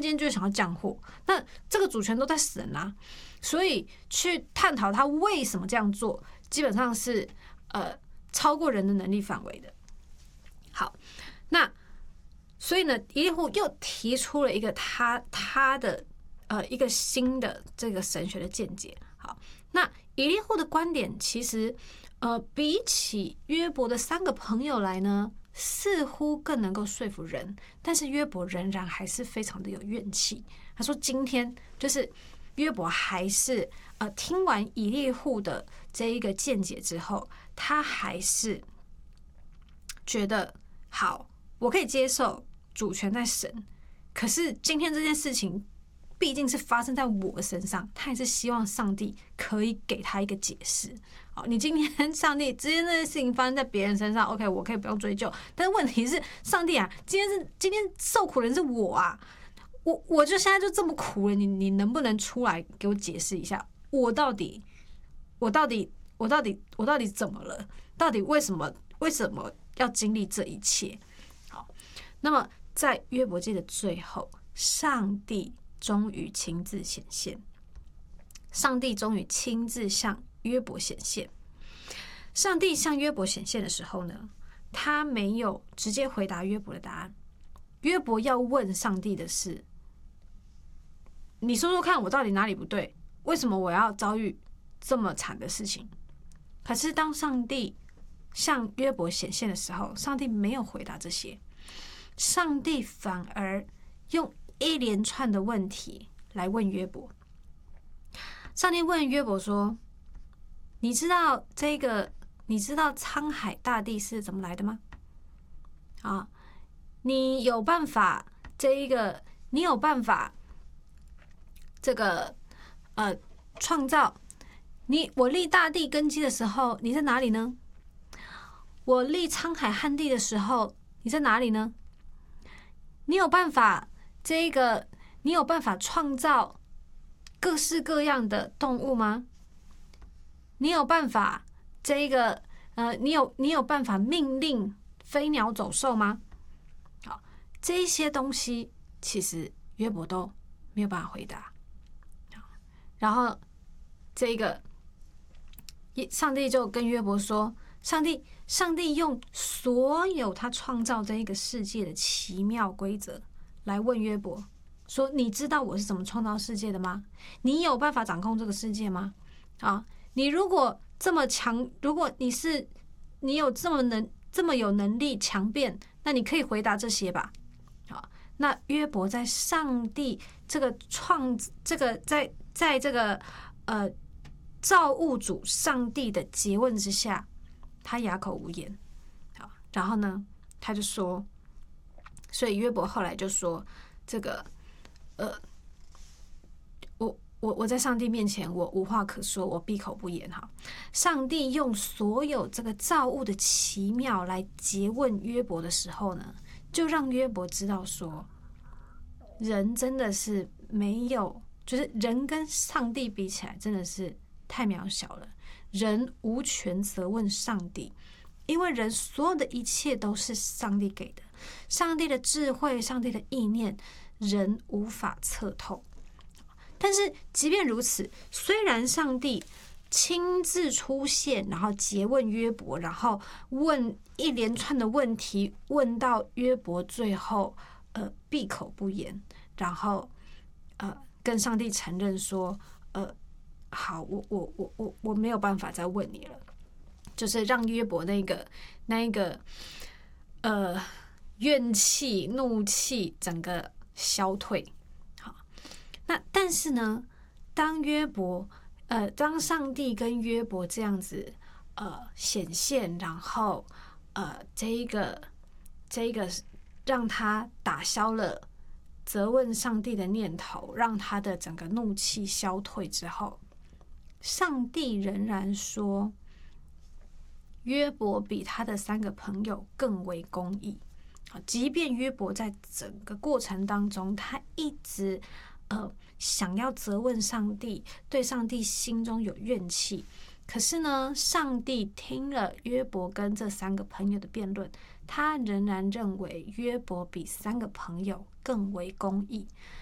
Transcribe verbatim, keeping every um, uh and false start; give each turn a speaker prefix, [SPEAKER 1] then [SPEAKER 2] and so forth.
[SPEAKER 1] 今天就想要降祸，那这个主权都在神啊，所以去探讨他为什么这样做，基本上是呃超过人的能力范围的。好，那所以呢，以利户又提出了一个他他的呃一个新的这个神学的见解。好，那以利户的观点其实呃比起约伯的三个朋友来呢，似乎更能够说服人，但是约伯仍然还是非常的有怨气。他说今天就是约伯还是呃听完以利户的这一个见解之后，他还是觉得好，我可以接受主权在神，可是今天这件事情毕竟是发生在我身上，他还是希望上帝可以给他一个解释。好，你今天上帝今天这件事情发生在别人身上 ，OK， 我可以不用追究，但是问题是，上帝啊，今天是今天受苦人是我啊，我我就现在就这么苦了，你你能不能出来给我解释一下，我到底我到底我到底我到底怎么了？到底为什么为什么要经历这一切？好，那么在约伯记的最后，上帝终于亲自显现，上帝终于亲自向约伯显现。上帝向约伯显现的时候呢，他没有直接回答约伯的答案。约伯要问上帝的是：你说说看，我到底哪里不对？为什么我要遭遇这么惨的事情？可是当上帝向约伯显现的时候，上帝没有回答这些，上帝反而用一连串的问题来问约伯。上帝问约伯说：你知道这个你知道沧海大地是怎么来的吗？啊，你有办法这一个你有办法这个呃创造你我立大地根基的时候，你在哪里呢？我立沧海旱地的时候，你在哪里呢？你有办法这个你有办法创造各式各样的动物吗？你有办法这个呃你有你有办法命令飞鸟走兽吗？好，这些东西其实约伯都没有办法回答。然后这个上帝就跟约伯说，上帝上帝用所有他创造这一个世界的奇妙规则来问约伯说，你知道我是怎么创造世界的吗？你有办法掌控这个世界吗？啊，你如果这么强，如果你是你有这么能这么有能力强辩，那你可以回答这些吧。啊，那约伯在上帝这个创这个在在这个呃造物主上帝的诘问之下，他哑口无言。好，然后呢，他就说，所以约伯后来就说，这个呃，我我我在上帝面前，我无话可说，我闭口不言。哈，上帝用所有这个造物的奇妙来诘问约伯的时候呢，就让约伯知道说，人真的是没有，就是人跟上帝比起来，真的是太渺小了。人无权责问上帝，因为人所有的一切都是上帝给的，上帝的智慧，上帝的意念，人无法测透。但是即便如此，虽然上帝亲自出现，然后诘问约伯，然后问一连串的问题，问到约伯最后呃闭口不言，然后呃跟上帝承认说，呃好，我我我我我没有办法再问你了，就是让约伯那个那一个呃怨气怒气整个消退。好，那但是呢，当约伯呃当上帝跟约伯这样子呃显现，然后呃这一个这一个让他打消了责问上帝的念头，让他的整个怒气消退之后，上帝仍然说，约伯比他的三个朋友更为公义。即便约伯在整个过程当中，他一直呃想要责问上帝，对上帝心中有怨气，可是呢，上帝听了约伯跟这三个朋友的辩论，他仍然认为约伯比三个朋友更为公义。